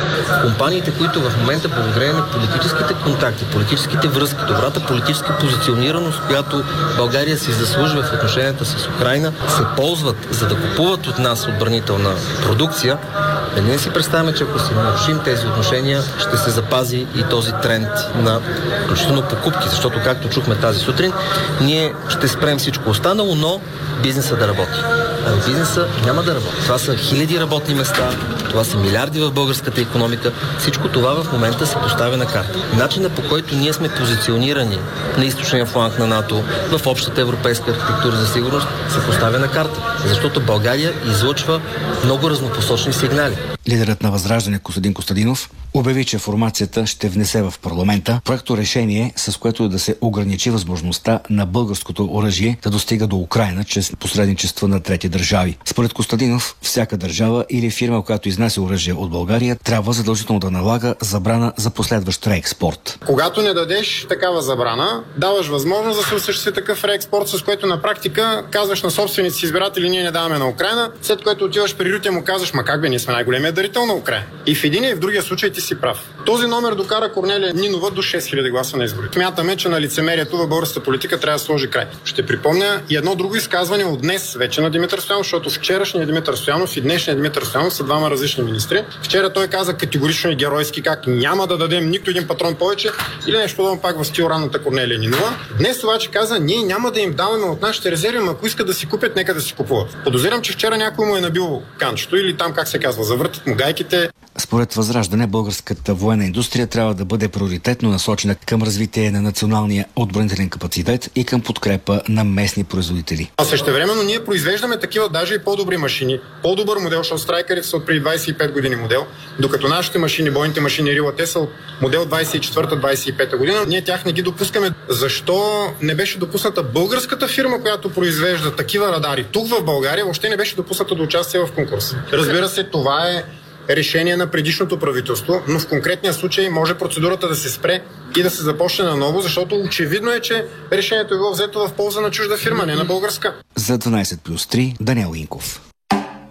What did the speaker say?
Компаниите, които в момента благодарение на политическите контакти, политическите връзки, добрата политическа позиционираност, която България си заслужва в отношенията с Украйна, се ползват за да купуват от нас отбранителна продукция, да не си представяме, че ако се нарушим тези отношения, ще се запази и този тренд на включително покупки, защото както чухме тази сутрин, ние ще спрем всичко останало, но бизнеса да работи. А бизнеса няма да работи. Това са хиляди работни места, това са милиарди в българската икономика. Всичко това в момента се поставя на карта. Начинът, по който ние сме позиционирани на източния фланг на НАТО, в общата европейска архитектура за сигурност, се поставя на карта. Защото България излъчва много разнопосочни сигнали. Лидерът на Възраждане Костадин Костадинов обяви, че формацията ще внесе в парламента проекто решение, с което да се ограничи възможността на българското оръжие да достига до Украйна чрез посредничество на трети държави. Според Костадинов, всяка държава или фирма, която изнася оръжие от България, трябва задължително да налага забрана за последващ реекспорт. Когато не дадеш такава забрана, даваш възможност да се осъществи такъв реекспорт, с което на практика казваш на собствените си избиратели: ние не даваме на Украйна, след което отиваш при Рютя му казваш: ма как бе, ние сме най-големият дарител на Украйна. И в един и в другия случай ти си прав. Този номер докара Корнелия Нинова до 6000 гласа на изборите. Смятаме, че на лицемерието в българската политика трябва да сложи край. Ще припомня и едно друго изказване от днес вече на Димитър Стоянов, защото вчерашният Димитър Стоянов и днешният Димитър Стоянов са двама различни министри. Вчера той каза категорично и геройски как няма да дадем нито един патрон повече или нещо подобно пак в стил ранната Корнелия Нинова. Днес обаче каза: ние няма да им даваме от нашите резерви, но ако искат да си купят, нека да си купуват. Подозирам, че вчера някой му е набил канчето или там, как се казва, завъртат му гайките. Според Възраждане, българската военна индустрия трябва да бъде приоритетно насочена към развитие на националния отбранителен капацитет и към подкрепа на местни производители. А същевременно ние произвеждаме такива даже и по-добри машини. По-добър модел, защото страйкерите са от преди 25 години модел, докато нашите машини, бойните машини Рила, те са от модел 24-25 година. Ние тях не ги допускаме. Защо не беше допусната българската фирма, която произвежда такива радари тук в България, въобще не беше допусната до участие в конкурс? Разбира се, това е решение на предишното правителство, но в конкретния случай може процедурата да се спре и да се започне наново, защото очевидно е, че решението е било взето в полза на чужда фирма, не на българска. За 12+3 Даниел Инков.